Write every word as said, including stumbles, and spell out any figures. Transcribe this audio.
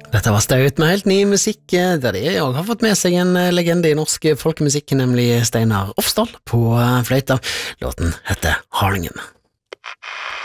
Dette var staut med helt ny musikk, der de også har fått med seg en legende i norsk folkemusikk, nemlig Steinar Ofsdal på fløyta. Låten heter Harlingen.